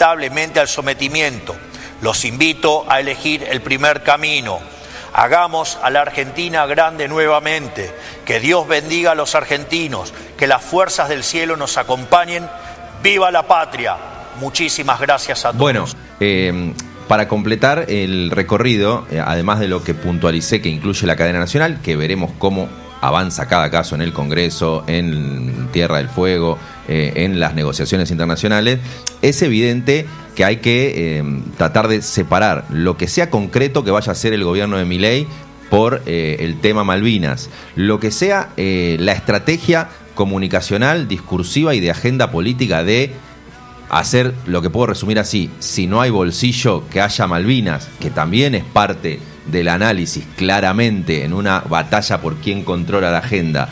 lamentablemente al sometimiento. Los invito a elegir el primer camino. Hagamos a la Argentina grande nuevamente. Que Dios bendiga a los argentinos. Que las fuerzas del cielo nos acompañen. ¡Viva la patria! Muchísimas gracias a todos. Bueno, para completar el recorrido, además de lo que puntualicé que incluye la cadena nacional, que veremos cómo avanza cada caso en el Congreso, en Tierra del Fuego, en las negociaciones internacionales, es evidente que hay que tratar de separar lo que sea concreto que vaya a hacer el gobierno de Milei por el tema Malvinas, lo que sea la estrategia comunicacional, discursiva y de agenda política de hacer lo que puedo resumir así: si no hay bolsillo, que haya Malvinas, que también es parte del análisis claramente en una batalla por quién controla la agenda.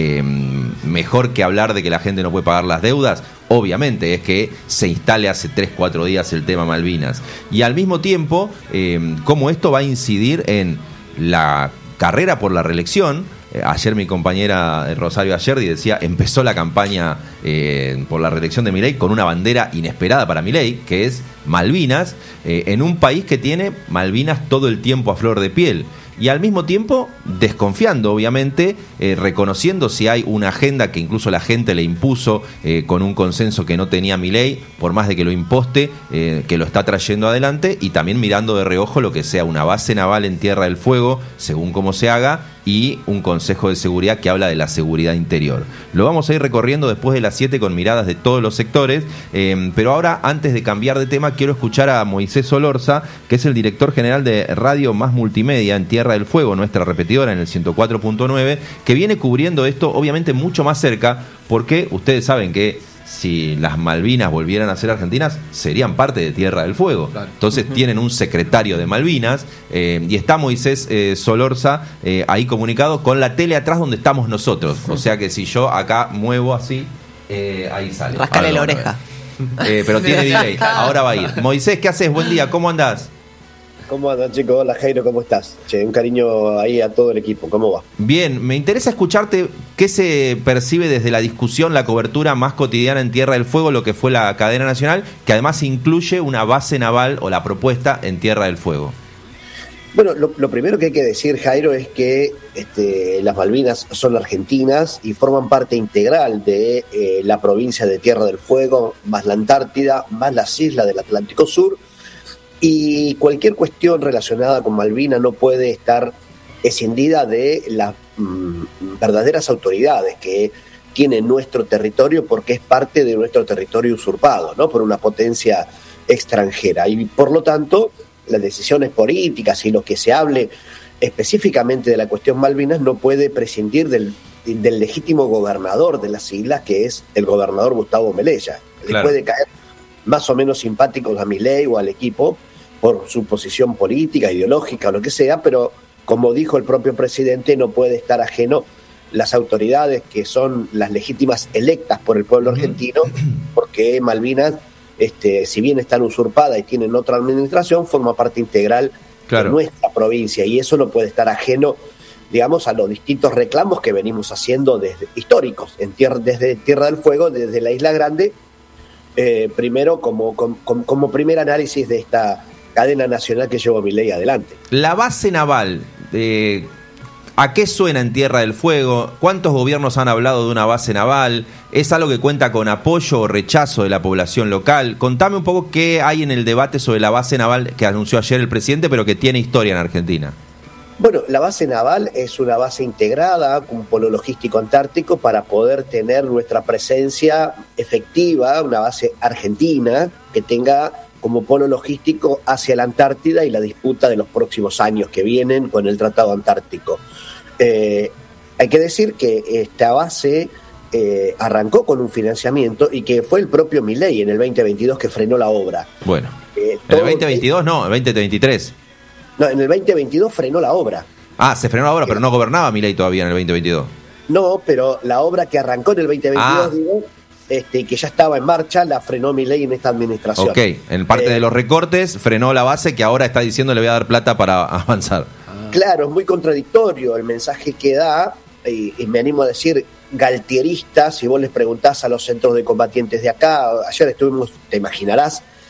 Mejor que hablar de que la gente no puede pagar las deudas, obviamente, es que se instale hace 3-4 días el tema Malvinas. Y al mismo tiempo, cómo esto va a incidir en la carrera por la reelección. Ayer mi compañera Rosario Ayerdi decía, empezó la campaña por la reelección de Milei con una bandera inesperada para Milei, que es Malvinas, en un país que tiene Malvinas todo el tiempo a flor de piel. Y al mismo tiempo desconfiando, obviamente, reconociendo si hay una agenda que incluso la gente le impuso con un consenso que no tenía Milei, por más de que lo imposte, que lo está trayendo adelante, y también mirando de reojo lo que sea una base naval en Tierra del Fuego, según cómo se haga, y un Consejo de Seguridad que habla de la seguridad interior. Lo vamos a ir recorriendo después de las 7 con miradas de todos los sectores, pero ahora, antes de cambiar de tema, quiero escuchar a Moisés Solorza, que es el director general de Radio Más Multimedia en Tierra del Fuego, nuestra repetidora en el 104.9, que viene cubriendo esto obviamente mucho más cerca, porque ustedes saben que si las Malvinas volvieran a ser argentinas, serían parte de Tierra del Fuego. Claro. Entonces tienen un secretario de Malvinas, y está Moisés Solorza ahí comunicado con la tele atrás donde estamos nosotros. O sea que si yo acá muevo así, ahí sale. Rascale la oreja. Pero tiene delay. Ahora va a ir. Moisés, ¿qué haces? Buen día, ¿cómo andás? ¿Cómo andan, chicos? Hola, Jairo, ¿cómo estás? Che, un cariño ahí a todo el equipo, ¿cómo va? Bien, me interesa escucharte qué se percibe desde la discusión, la cobertura más cotidiana en Tierra del Fuego, lo que fue la cadena nacional, que además incluye una base naval o la propuesta en Tierra del Fuego. Bueno, lo primero que hay que decir, Jairo, es que las Malvinas son argentinas y forman parte integral de la provincia de Tierra del Fuego, más la Antártida, más las islas del Atlántico Sur. Y cualquier cuestión relacionada con Malvinas no puede estar escindida de las verdaderas autoridades que tienen nuestro territorio, porque es parte de nuestro territorio usurpado, ¿no?, por una potencia extranjera. Y por lo tanto, las decisiones políticas y lo que se hable específicamente de la cuestión Malvinas no puede prescindir del legítimo gobernador de las islas, que es el gobernador Gustavo Melella. Claro. Le puede caer más o menos simpáticos a Milei o al equipo por su posición política, ideológica o lo que sea, pero como dijo el propio presidente, no puede estar ajeno las autoridades que son las legítimas electas por el pueblo argentino, porque Malvinas, si bien están usurpadas y tienen otra administración, forma parte integral de nuestra provincia, y eso no puede estar ajeno, digamos, a los distintos reclamos que venimos haciendo desde históricos, desde Tierra del Fuego, desde la Isla Grande, primero como primer análisis de esta cadena nacional que llevó Milei adelante. La base naval, ¿a qué suena en Tierra del Fuego? ¿Cuántos gobiernos han hablado de una base naval? ¿Es algo que cuenta con apoyo o rechazo de la población local? Contame un poco qué hay en el debate sobre la base naval que anunció ayer el presidente, pero que tiene historia en Argentina. Bueno, la base naval es una base integrada, un polo logístico antártico para poder tener nuestra presencia efectiva, una base argentina que tenga como polo logístico hacia la Antártida y la disputa de los próximos años que vienen con el Tratado Antártico. Hay que decir que esta base arrancó con un financiamiento y que fue el propio Milei en el 2022 que frenó la obra. Bueno, en el 2022 no, el 2023. No, en el 2022 frenó la obra. Ah, se frenó la obra, pero no gobernaba Milei todavía en el 2022. No, pero la obra que arrancó en el 2022, digo, que ya estaba en marcha, la frenó Milei en esta administración. Ok, en parte de los recortes frenó la base que ahora está diciendo le voy a dar plata para avanzar. Claro, es muy contradictorio el mensaje que da, y me animo a decir galtierista, si vos les preguntás a los centros de combatientes de acá. Ayer estuvimos, te imaginarás,